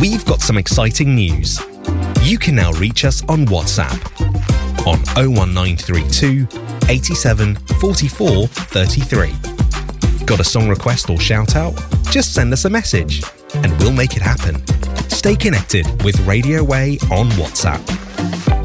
We've got some exciting news. You can now reach us on WhatsApp on 01932 87 44 33. Got a song request or shout out? Just send us a message and we'll make it happen. Stay connected with Radio Way on WhatsApp.